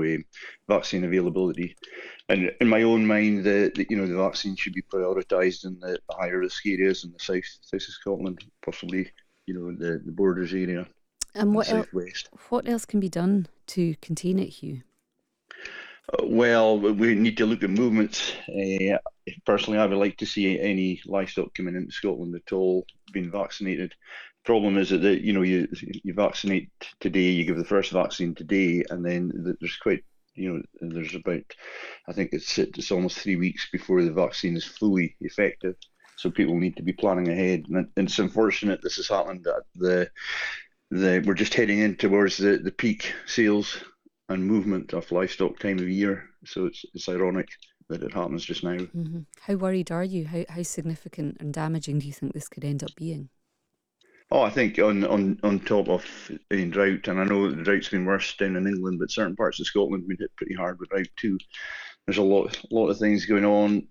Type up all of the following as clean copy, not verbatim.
vaccine availability. And in my own mind, the vaccine should be prioritised in the higher risk areas in the south of Scotland, possibly the borders area, And the southwest. what else can be done to contain it, Hugh? Well, we need to look at movements. Personally, I would like to see any livestock coming into Scotland at all being vaccinated. Problem is that you vaccinate today, you give the first vaccine today, and then there's about, I think it's almost 3 weeks before the vaccine is fully effective. So people need to be planning ahead, and it's unfortunate this has happened that we're just heading in towards the peak sales and movement of livestock time of year. So it's ironic that it happens just now. Mm-hmm. How worried are you? How significant and damaging do you think this could end up being? Oh, I think on top of drought, and I know the drought's been worse down in England, but certain parts of Scotland have been hit pretty hard with drought too. There's a lot of things going on.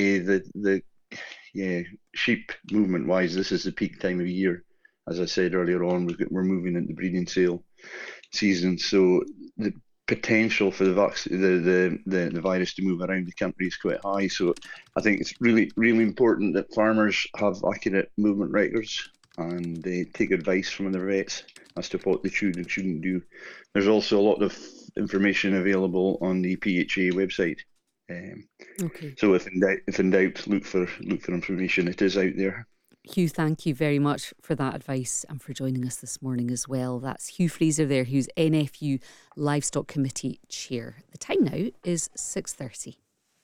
Sheep movement wise, this is the peak time of year. As I said earlier on, we're moving into breeding sale season, so the potential for the virus to move around the country is quite high. So I think it's really, really important that farmers have accurate movement records and they take advice from their vets as to what they should and shouldn't do. There's also a lot of information available on the PHA website. Okay. So if in doubt, look for information. It is out there. Hugh, thank you very much for that advice and for joining us this morning as well. That's Hugh Fraser there, who's NFU Livestock Committee Chair. The time now is 6:30.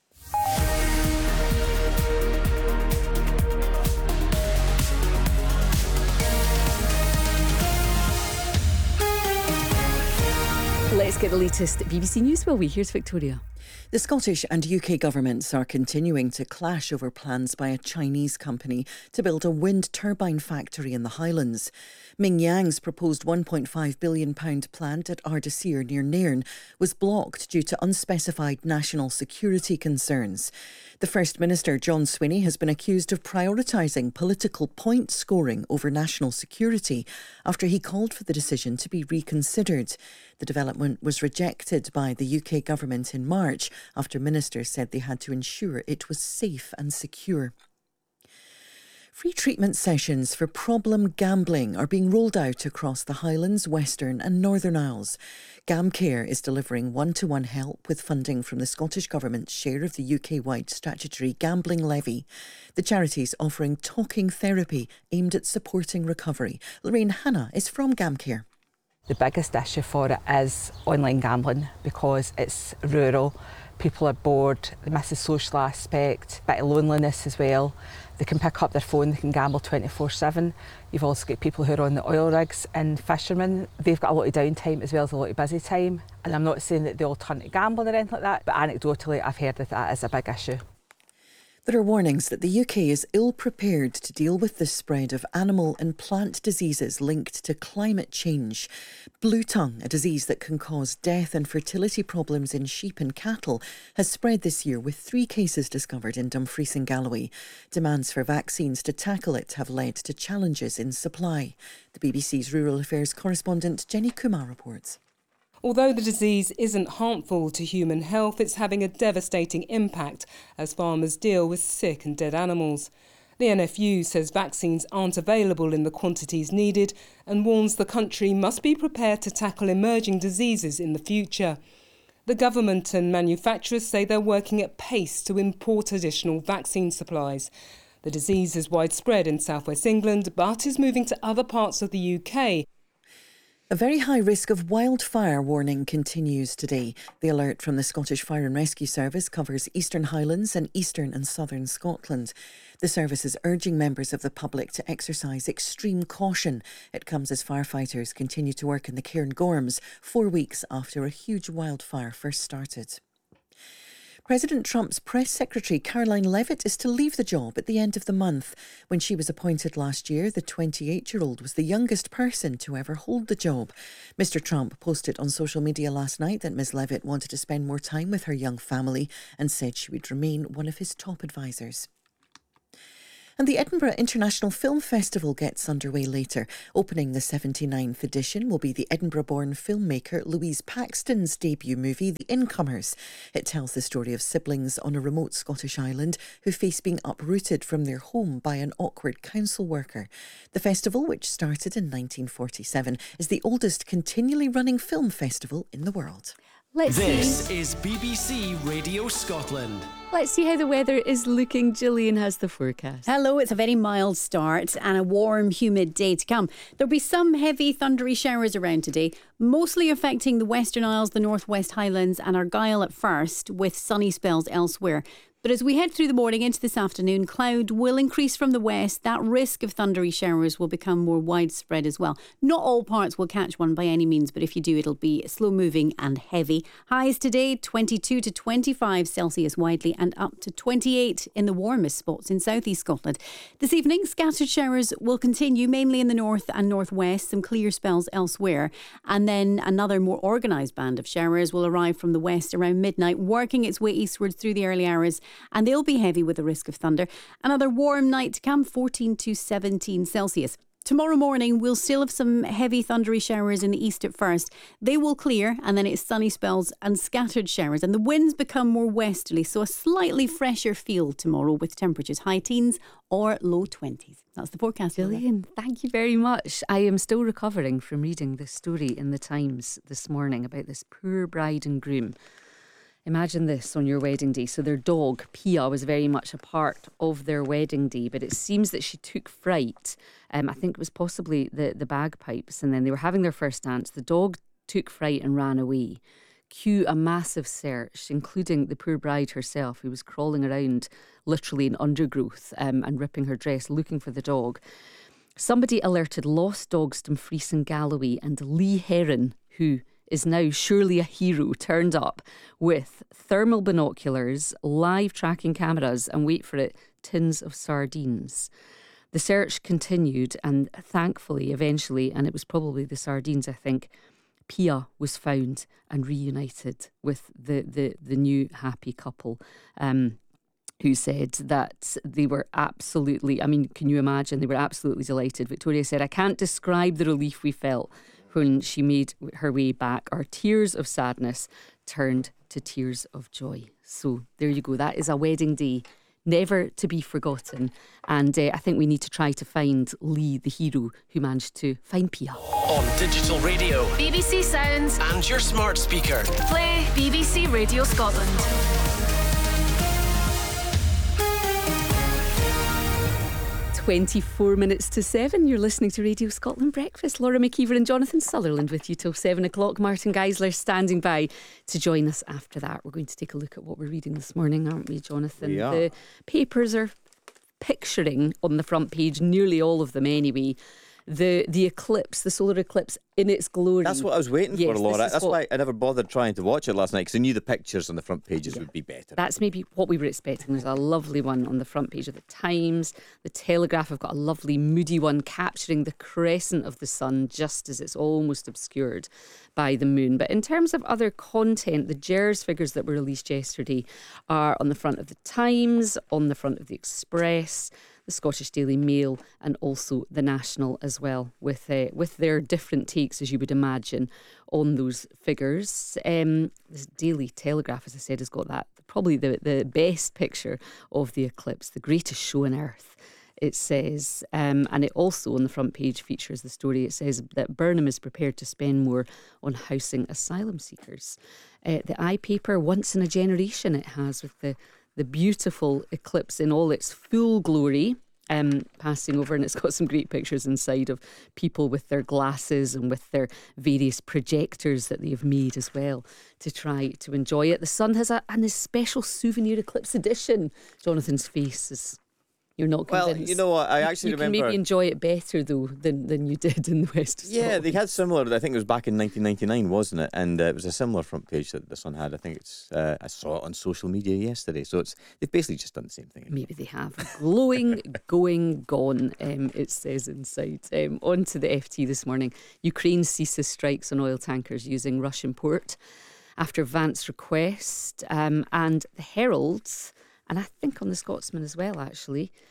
Let's get the latest BBC News, will we? Here's Victoria. The Scottish and UK governments are continuing to clash over plans by a Chinese company to build a wind turbine factory in the Highlands. Ming Yang's proposed £1.5 billion plant at Ardasir near Nairn was blocked due to unspecified national security concerns. The First Minister, John Swinney, has been accused of prioritising political point scoring over national security after he called for the decision to be reconsidered. The development was rejected by the UK government in March after ministers said they had to ensure it was safe and secure. Free treatment sessions for problem gambling are being rolled out across the Highlands, Western and Northern Isles. GamCare is delivering one-to-one help with funding from the Scottish Government's share of the UK-wide statutory gambling levy. The charity's offering talking therapy aimed at supporting recovery. Lorraine Hanna is from GamCare. The biggest issue for it is online gambling because it's rural. People are bored, they miss the social aspect, a bit of loneliness as well. They can pick up their phone, they can gamble 24/7. You've also got people who are on the oil rigs and fishermen. They've got a lot of downtime as well as a lot of busy time. And I'm not saying that they all turn to gambling or anything like that, but anecdotally I've heard that is a big issue. There are warnings that the UK is ill prepared to deal with the spread of animal and plant diseases linked to climate change. Blue tongue, a disease that can cause death and fertility problems in sheep and cattle, has spread this year with 3 cases discovered in Dumfries and Galloway. Demands for vaccines to tackle it have led to challenges in supply. The BBC's Rural Affairs correspondent Jenny Kumar reports. Although the disease isn't harmful to human health, it's having a devastating impact as farmers deal with sick and dead animals. The NFU says vaccines aren't available in the quantities needed and warns the country must be prepared to tackle emerging diseases in the future. The government and manufacturers say they're working at pace to import additional vaccine supplies. The disease is widespread in southwest England but is moving to other parts of the UK. A very high risk of wildfire warning continues today. The alert from the Scottish Fire and Rescue Service covers Eastern Highlands and Eastern and Southern Scotland. The service is urging members of the public to exercise extreme caution. It comes as firefighters continue to work in the Cairngorms 4 weeks after a huge wildfire first started. President Trump's press secretary, Caroline Leavitt, is to leave the job at the end of the month. When she was appointed last year, the 28-year-old was the youngest person to ever hold the job. Mr. Trump posted on social media last night that Ms. Leavitt wanted to spend more time with her young family and said she would remain one of his top advisors. And the Edinburgh International Film Festival gets underway later. Opening the 79th edition will be the Edinburgh-born filmmaker Louise Paxton's debut movie, The Incomers. It tells the story of siblings on a remote Scottish island who face being uprooted from their home by an awkward council worker. The festival, which started in 1947, is the oldest continually running film festival in the world. This is BBC Radio Scotland. Let's see how the weather is looking. Gillian has the forecast. Hello, it's a very mild start and a warm, humid day to come. There'll be some heavy, thundery showers around today, mostly affecting the Western Isles, the Northwest Highlands and Argyll at first, with sunny spells elsewhere. But as we head through the morning into this afternoon, cloud will increase from the west. That risk of thundery showers will become more widespread as well. Not all parts will catch one by any means, but if you do, it'll be slow moving and heavy. Highs today, 22 to 25 Celsius widely and up to 28 in the warmest spots in southeast Scotland. This evening, scattered showers will continue mainly in the north and northwest, some clear spells elsewhere. And then another more organised band of showers will arrive from the west around midnight, working its way eastwards through the early hours. And they'll be heavy with the risk of thunder. Another warm night to come, 14 to 17 Celsius. Tomorrow morning, we'll still have some heavy thundery showers in the east at first. They will clear, and then it's sunny spells and scattered showers. And the winds become more westerly, so a slightly fresher feel tomorrow with temperatures high teens or low 20s. That's the forecast. Gillian, thank you very much. I am still recovering from reading this story in the Times this morning about this poor bride and groom. Imagine this on your wedding day. So their dog, Pia, was very much a part of their wedding day, but it seems that she took fright. I think it was possibly the bagpipes, and then they were having their first dance. The dog took fright and ran away. Cue a massive search, including the poor bride herself, who was crawling around literally in undergrowth and ripping her dress, looking for the dog. Somebody alerted Lost Dogs Dumfries and Galloway, and Lee Heron, who is now surely a hero, turned up with thermal binoculars, live tracking cameras, and wait for it, tins of sardines. The search continued, and thankfully, eventually, and it was probably the sardines, I think, Pia was found and reunited with the new happy couple. Who said that they were absolutely, I mean, can you imagine? They were absolutely delighted. Victoria said, "I can't describe the relief we felt when she made her way back. Our tears of sadness turned to tears of joy." So there you go. That is a wedding day never to be forgotten. And I think we need to try to find Lee, the hero, who managed to find Pia. On digital radio, BBC Sounds, and your smart speaker. play BBC Radio Scotland. 24 minutes to 7. You're listening to Radio Scotland Breakfast. Laura McKeever and Jonathan Sutherland with you till 7 o'clock. Martin Geisler standing by to join us after that. We're going to take a look at what we're reading this morning, aren't we, Jonathan? We are. The papers are picturing on the front page, nearly all of them anyway, the eclipse, the solar eclipse in its glory. That's what I was waiting for, Laura. That's what, why I never bothered trying to watch it last night, because I knew the pictures on the front pages would be better. That's maybe what we were expecting. There's a lovely one on the front page of the Times. The Telegraph have got a lovely moody one capturing the crescent of the sun just as it's almost obscured by the moon. But in terms of other content, the GERS figures that were released yesterday are on the front of the Times, on the front of the Express, the Scottish Daily Mail, and also the National as well, with their different takes, as you would imagine, on those figures. The Daily Telegraph, as I said, has got that probably the best picture of the eclipse, the greatest show on earth, it says. And it also on the front page features the story. It says that Burnham is prepared to spend more on housing asylum seekers. The iPaper, once in a generation, it has, with the beautiful eclipse in all its full glory passing over, and it's got some great pictures inside of people with their glasses and with their various projectors that they have made as well to try to enjoy it. The Sun has a special souvenir eclipse edition. Jonathan's face is... You're not convinced. Well, you know what? I actually remember... You can maybe enjoy it better, though, than you did in the West of Scotland. Yeah, they had similar... I think it was back in 1999, wasn't it? And it was a similar front page that the Sun had. I think it's... I saw it on social media yesterday. So they've basically just done the same thing. Maybe they have. Glowing, going, gone, it says inside. On to the FT this morning. Ukraine ceases strikes on oil tankers using Russian port after Vance's request. And the Herald... and I think on the Scotsman as well, actually,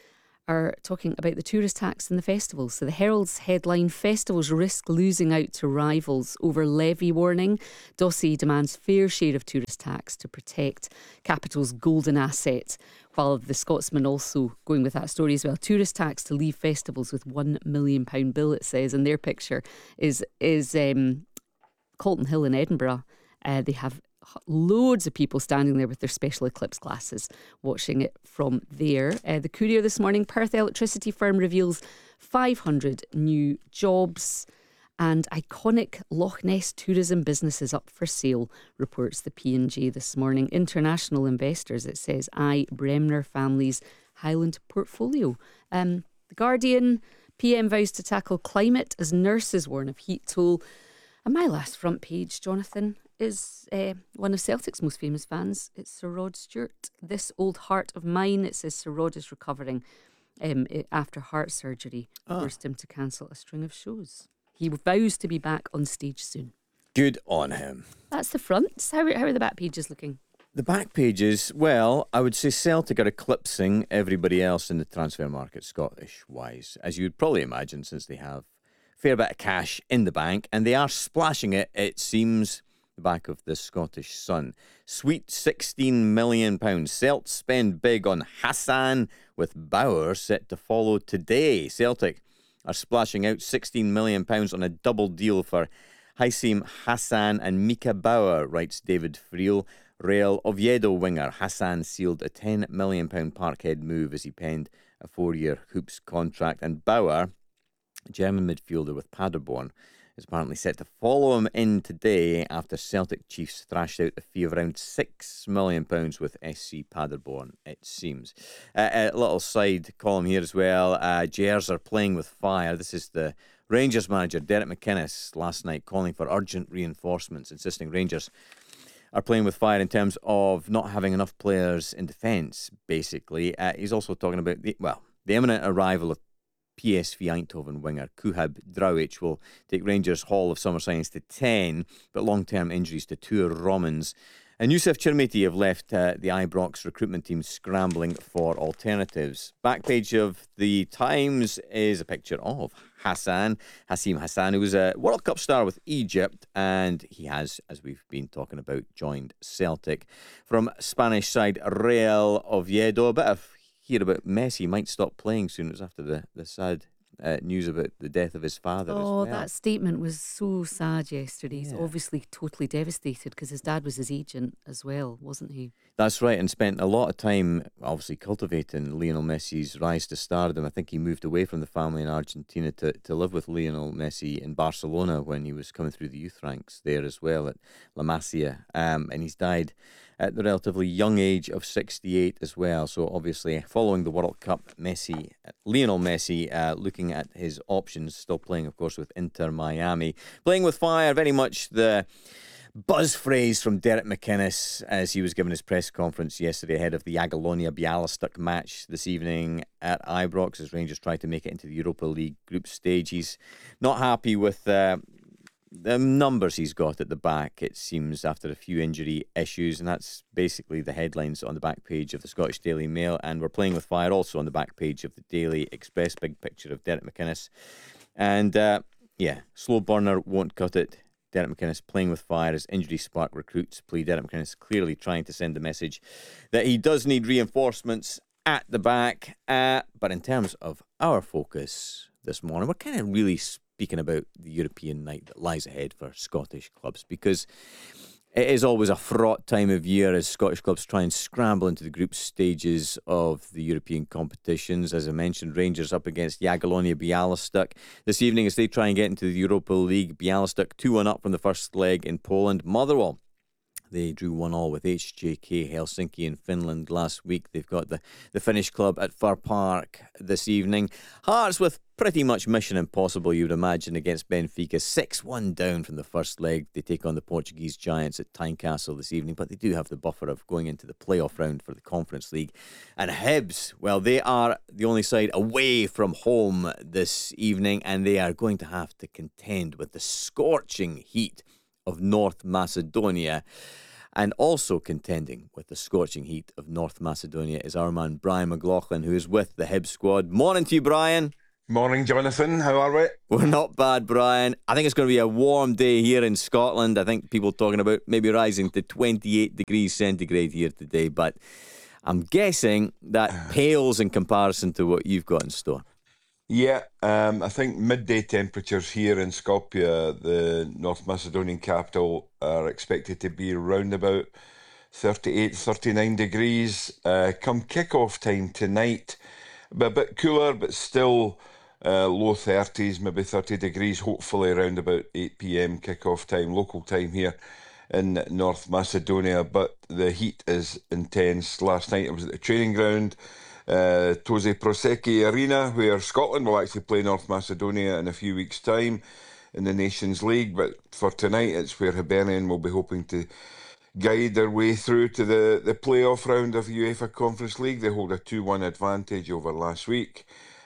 are talking about the tourist tax and the festivals. So the Herald's headline, festivals risk losing out to rivals over levy warning. Dossey demands fair share of tourist tax to protect capital's golden asset, while the Scotsman also going with that story as well. Tourist tax to leave festivals with £1 million bill, it says, and their picture is Calton Hill in Edinburgh. They have loads of people standing there with their special eclipse glasses watching it from there. The Courier this morning, Perth electricity firm reveals 500 new jobs, and iconic Loch Ness tourism businesses up for sale, reports the P&G this morning. International investors, it says, eye Bremner family's Highland portfolio. The Guardian, PM vows to tackle climate as nurses warn of heat toll. And my last front page, Jonathan, is one of Celtic's most famous fans. It's Sir Rod Stewart. This old heart of mine, it says Sir Rod is recovering after heart surgery. Forced him to cancel a string of shows. He vows to be back on stage soon. Good on him. That's the front. How are the back pages looking? The back pages, well, I would say Celtic are eclipsing everybody else in the transfer market, Scottish-wise, as you'd probably imagine, since they have a fair bit of cash in the bank, and they are splashing it, it seems. The back of the Scottish Sun. Sweet £16 million. Celts spend big on Hassan, with Bauer set to follow today. Celtic are splashing out £16 million on a double deal for Haisem Hassan and Mika Bauer, writes David Friel. Real Oviedo winger Hassan sealed a £10 million Parkhead move as he penned a 4-year Hoops contract, and Bauer, a German midfielder with Paderborn, is apparently set to follow him in today after Celtic Chiefs thrashed out a fee of around £6 million with SC Paderborn, it seems. A little side column here as well. Jers are playing with fire. This is the Rangers manager, Derek McInnes, last night calling for urgent reinforcements, insisting Rangers are playing with fire in terms of not having enough players in defence, basically. He's also talking about the imminent arrival of PSV Eindhoven winger Kuhab Drawic will take Rangers' haul of summer signings to 10, but long-term injuries to two Romans and Youssef Chermiti have left the Ibrox recruitment team scrambling for alternatives. Back page of the Times is a picture of Haisem Hassan, who was a World Cup star with Egypt, and he has, as we've been talking about, joined Celtic. From Spanish side, Real Oviedo, a bit of hear about Messi might stop playing soon. It was after the sad news about the death of his father. Oh, as well. that statement was so sad yesterday. He's Yeah. obviously totally devastated because his dad was his agent as well, wasn't he? That's right, and spent a lot of time obviously cultivating Lionel Messi's rise to stardom. I think he moved away from the family in Argentina to live with Lionel Messi in Barcelona when he was coming through the youth ranks there as well at La Masia. And he's died at the relatively young age of 68 as well. So obviously following the World Cup, Lionel Messi looking at his options, still playing of course with Inter Miami. Playing with fire, very much the buzz phrase from Derek McInnes as he was giving his press conference yesterday ahead of the Jagiellonia Bialystok match this evening at Ibrox as Rangers try to make it into the Europa League group stage. He's not happy with the numbers he's got at the back, it seems, after a few injury issues, and that's basically the headlines on the back page of the Scottish Daily Mail. And we're playing with fire also on the back page of the Daily Express, big picture of Derek McInnes. And slow burner won't cut it. Derek McInnes playing with fire as injury spark recruits plea. Derek McInnes clearly trying to send the message that he does need reinforcements at the back. But in terms of our focus this morning, we're kind of really speaking about the European night that lies ahead for Scottish clubs, because it is always a fraught time of year as Scottish clubs try and scramble into the group stages of the European competitions. As I mentioned, Rangers up against Jagiellonia Bialystok this evening as they try and get into the Europa League. Bialystok 2-1 up from the first leg in Poland. Motherwell, they drew 1-1 with HJK Helsinki in Finland last week. They've got the Finnish club at Fir Park this evening. Hearts with pretty much mission impossible, you would imagine, against Benfica. 6-1 down from the first leg. They take on the Portuguese giants at Tynecastle this evening, but they do have the buffer of going into the playoff round for the Conference League. And Hibs, well, they are the only side away from home this evening, and they are going to have to contend with the scorching heat of North Macedonia. And also contending with the scorching heat of North Macedonia is our man Brian McLaughlin, who is with the Hibs squad. Morning to you, Brian. Morning, Jonathan. How are we? We're not bad, Brian. I think it's going to be a warm day here in Scotland. I think people talking about maybe rising to 28 degrees centigrade here today, but I'm guessing that pales in comparison to what you've got in store. Yeah, I think midday temperatures here in Skopje, the North Macedonian capital, are expected to be around about 38, 39 degrees. Come kick-off time tonight, a bit cooler, but still low 30s, maybe 30 degrees, hopefully around about 8 p.m. kick-off time, local time here in North Macedonia. But the heat is intense. Last night I was at the training ground, Toze Proseki Arena, where Scotland will actually play North Macedonia in a few weeks' time in the Nations League. But for tonight, it's where Hibernian will be hoping to guide their way through to the playoff round of the UEFA Conference League. They hold a 2-1 advantage over last week.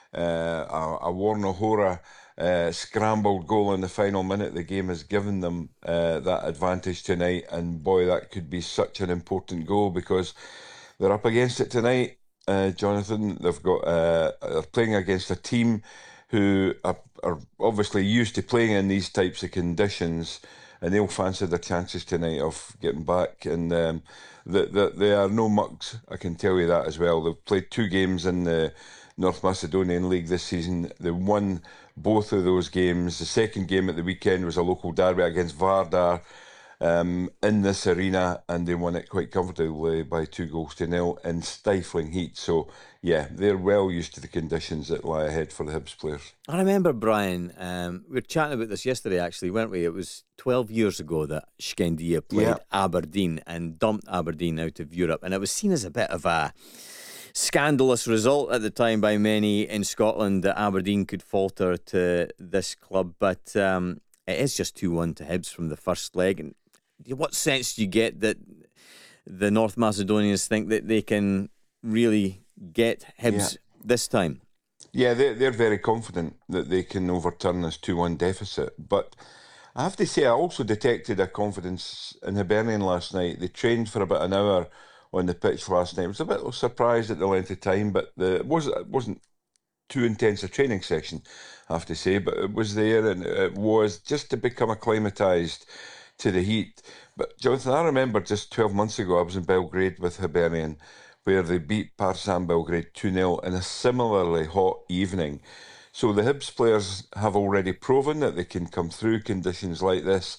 A Warren O'Hora scrambled goal in the final minute of the game has given them that advantage tonight. And boy, that could be such an important goal because they're up against it tonight. Jonathan, they've got they're playing against a team who are obviously used to playing in these types of conditions, and they'll fancy their chances tonight of getting back. And they are no mugs, I can tell you that as well. They've played 2 games in the North Macedonian League this season. They won both of those games. The second game at the weekend was a local derby against Vardar in this arena, and they won it quite comfortably by 2-0 in stifling heat. So, yeah, they're well used to the conditions that lie ahead for the Hibs players. I remember, Brian, we were chatting about this yesterday, actually, weren't we? It was 12 years ago that Skendia played Aberdeen and dumped Aberdeen out of Europe, and it was seen as a bit of a scandalous result at the time by many in Scotland that Aberdeen could falter to this club, but it is just 2-1 to Hibs from the first leg. And what sense do you get that the North Macedonians think that they can really get Hibs this time? Yeah, they're very confident that they can overturn this 2-1 deficit. But I have to say, I also detected a confidence in Hibernian last night. They trained for about an hour on the pitch last night. I was a bit surprised at the length of time, but it wasn't too intense a training session, I have to say. But it was there, and it was just to become acclimatised to the heat. But Jonathan, I remember just 12 months ago I was in Belgrade with Hibernian, where they beat Partizan Belgrade 2-0 in a similarly hot evening. So the Hibs players have already proven that they can come through conditions like this.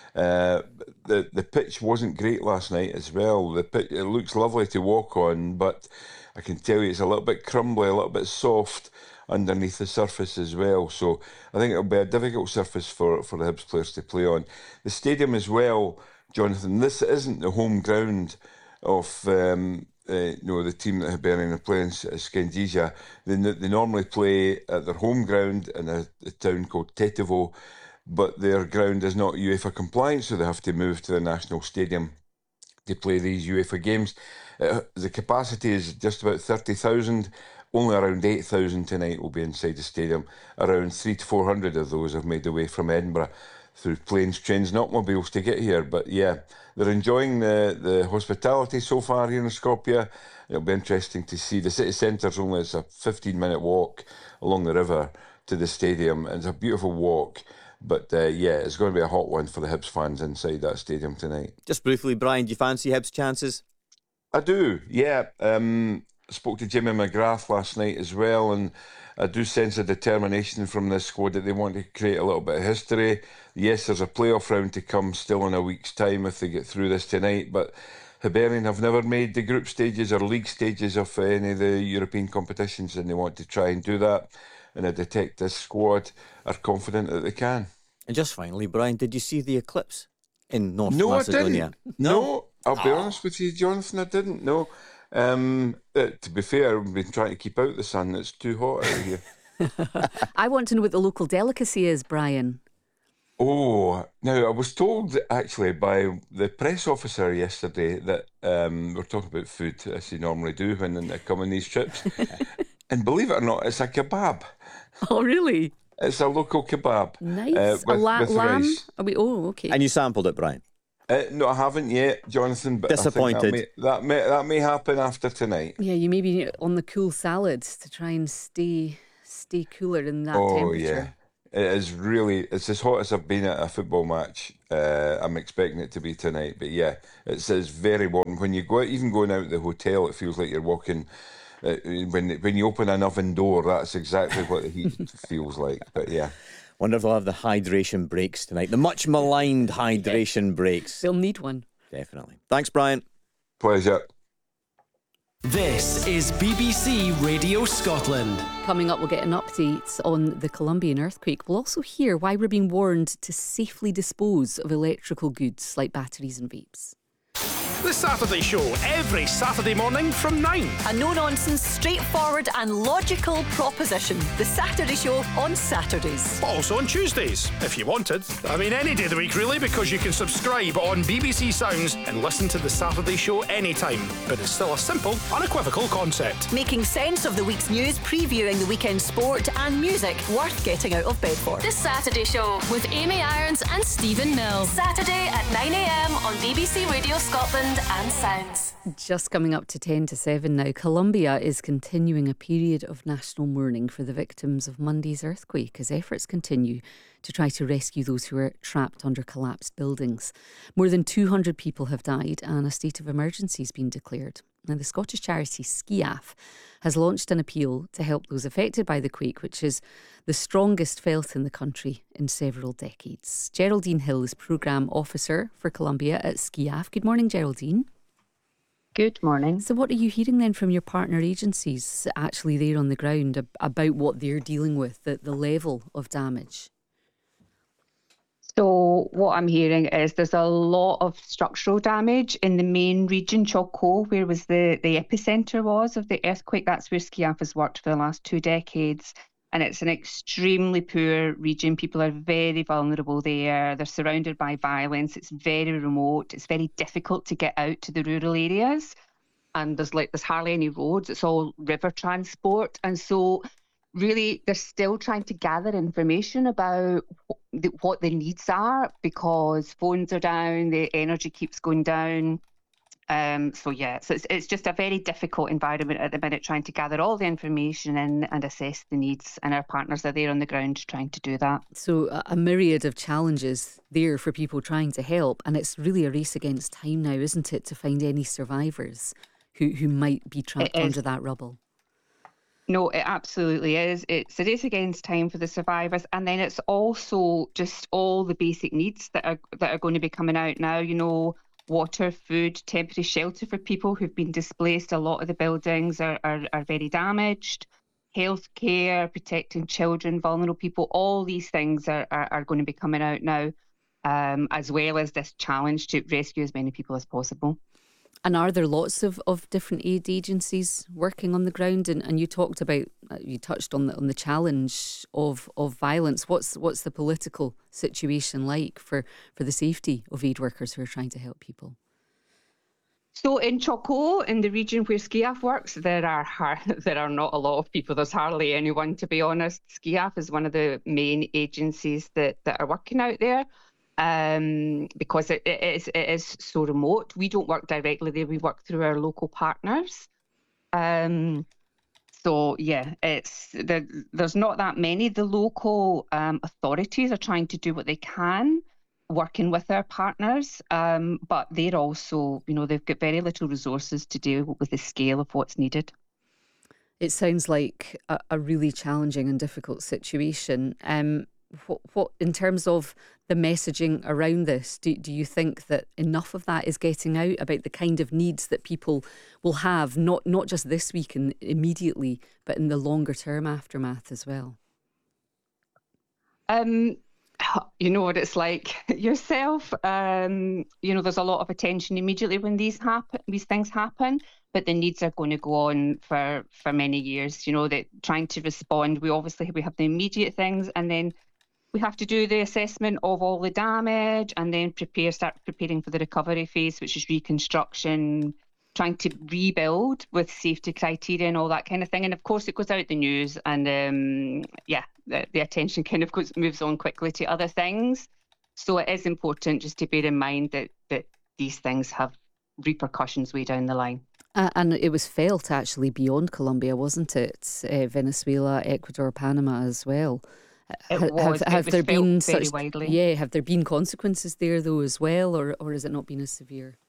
The pitch wasn't great last night as well. The pitch, it looks lovely to walk on, but I can tell you it's a little bit crumbly, a little bit soft underneath the surface as well. So I think it'll be a difficult surface for the Hibs players to play on. The stadium as well, Jonathan, this isn't the home ground of the team that Hibernian are playing, Skendia. They normally play at their home ground in a town called Tetovo, but their ground is not UEFA compliant, so they have to move to the national stadium to play these UEFA games. The capacity is just about 30,000. Only around 8,000 tonight will be inside the stadium. Around 300 to 400 of those have made their way from Edinburgh through planes, trains and automobiles to get here. But yeah, they're enjoying the hospitality so far here in Skopje. It'll be interesting to see. The city centre's only a 15-minute walk along the river to the stadium. It's a beautiful walk. But it's going to be a hot one for the Hibs fans inside that stadium tonight. Just briefly, Brian, do you fancy Hibs' chances? I do, yeah. I spoke to Jimmy McGrath last night as well, and I do sense a determination from this squad that they want to create a little bit of history. Yes, there's a playoff round to come still in a week's time if they get through this tonight, but Hibernian have never made the group stages or league stages of any of the European competitions, and they want to try and do that. And I detect this squad are confident that they can. And just finally, Brian, did you see the eclipse in North Macedonia? I didn't. No, I'll be honest with you, Jonathan, I didn't. No. To be fair, I've been trying to keep out the sun. It's too hot out here. I want to know what the local delicacy is, Brian. Oh, now I was told actually by the press officer yesterday that we're talking about food, as you normally do when they come on these trips. And believe it or not, it's a kebab. Oh, really? It's a local kebab. Nice. With lamb? rice. Okay. And you sampled it, Brian? No, I haven't yet, Jonathan, but Disappointed. I think that may happen after tonight. Yeah, you may be on the cool salads to try and stay cooler in that temperature. Yeah. It's as hot as I've been at a football match. I'm expecting it to be tonight, but yeah, it's very warm. When you go out, even going out the hotel, it feels like you're walking. When you open an oven door, that's exactly what the heat feels like. But yeah. Wonder if they'll have the hydration breaks tonight. The much maligned hydration breaks. They'll need one. Definitely. Thanks, Brian. Pleasure. This is BBC Radio Scotland. Coming up, we'll get an update on the Colombian earthquake. We'll also hear why we're being warned to safely dispose of electrical goods like batteries and vapes. The Saturday Show, every Saturday morning from 9. A no-nonsense, straightforward and logical proposition. The Saturday Show on Saturdays. Also on Tuesdays, if you wanted. I mean, any day of the week, really, because you can subscribe on BBC Sounds and listen to The Saturday Show anytime. But it's still a simple, unequivocal concept. Making sense of the week's news, previewing the weekend sport and music worth getting out of bed for. The Saturday Show with Amy Irons and Stephen Mills. Saturday at 9 a.m. on BBC Radio Scotland and Sounds. Just coming up to 10 to 7 now, Colombia is continuing a period of national mourning for the victims of Monday's earthquake as efforts continue to try to rescue those who are trapped under collapsed buildings. More than 200 people have died and a state of emergency has been declared. Now, the Scottish charity Skiaf has launched an appeal to help those affected by the quake, which is the strongest felt in the country in several decades. Geraldine Hill is Programme Officer for Colombia at Skiaf. Good morning, Geraldine. Good morning. So what are you hearing then from your partner agencies actually there on the ground about what they're dealing with, the level of damage? So what I'm hearing is there's a lot of structural damage in the main region, Chocó, where was the epicentre was of the earthquake. That's where Skiaf has worked for the last 2 decades. And it's an extremely poor region. People are very vulnerable there. They're surrounded by violence. It's very remote. It's very difficult to get out to the rural areas. And there's hardly any roads. It's all river transport. And so really, they're still trying to gather information about what the needs are because phones are down, the energy keeps going down. So it's just a very difficult environment at the minute, trying to gather all the information and assess the needs. And our partners are there on the ground trying to do that. So a myriad of challenges there for people trying to help. And it's really a race against time now, isn't it, to find any survivors who might be trapped under that rubble? No, it absolutely is. It's a race against time for the survivors, and then it's also just all the basic needs that are going to be coming out now. You know, water, food, temporary shelter for people who've been displaced. A lot of the buildings are very damaged. Healthcare, protecting children, vulnerable people. All these things are going to be coming out now, as well as this challenge to rescue as many people as possible. And are there lots of different aid agencies working on the ground? And you talked about, you touched on the challenge of violence. What's the political situation like for the safety of aid workers who are trying to help people? So in Chocó, in the region where Skiaf works, there are not a lot of people. There's hardly anyone, to be honest. Skiaf is one of the main agencies that are working out there. Because it is so remote. We don't work directly there. We work through our local partners. So yeah, there's not that many. The local authorities are trying to do what they can, working with our partners. But they're also, they've got very little resources to deal with the scale of what's needed. It sounds like a really challenging and difficult situation. What in terms of the messaging around this, do you think that enough of that is getting out about the kind of needs that people will have, not just this week and immediately, but in the longer term aftermath as well? You know what it's like yourself. There's a lot of attention immediately when these things happen, but the needs are going to go on for many years. That trying to respond, we have the immediate things, and then we have to do the assessment of all the damage and then start preparing for the recovery phase, which is reconstruction, trying to rebuild with safety criteria and all that kind of thing. And of course, it goes out the news, and the attention kind of moves on quickly to other things. So it is important just to bear in mind that these things have repercussions way down the line. And it was felt actually beyond Colombia, wasn't it? Venezuela, Ecuador, Panama as well. Have there been such widely. Yeah, have there been consequences there though as well, or has it not been as severe?